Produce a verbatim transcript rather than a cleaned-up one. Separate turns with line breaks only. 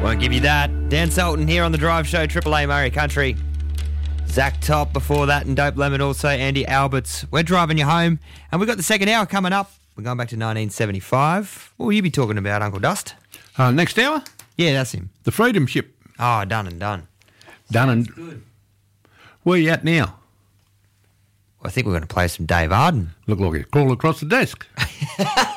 Won't give you that. Dan Sultan here on the Drive Show, Triple A Murray Country. Zach Top before that, and Dope Lemon also, Andy Alberts. We're driving you home, and we've got the second hour coming up. We're going back to nineteen seventy-five. What will you be talking about, Uncle Dust?
Uh, next hour?
Yeah, that's him.
The Freedom Ship.
Oh, done and done.
Done and...
Good.
Where are you at now?
I think we're going to play some Dave Arden.
Look, look, crawl across the desk.